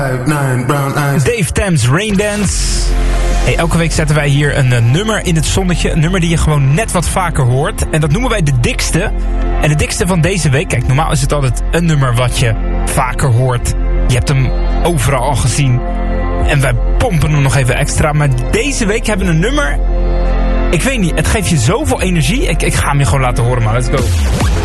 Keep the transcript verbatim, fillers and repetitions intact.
Dave Thames, Raindance. Hey, elke week zetten wij hier een uh, nummer in het zonnetje. Een nummer die je gewoon net wat vaker hoort. En dat noemen wij de dikste. En de dikste van deze week... Kijk, normaal is het altijd een nummer wat je vaker hoort. Je hebt hem overal al gezien. En wij pompen hem nog even extra. Maar deze week hebben we een nummer... Ik weet niet, het geeft je zoveel energie. Ik, ik ga hem je gewoon laten horen, maar let's go.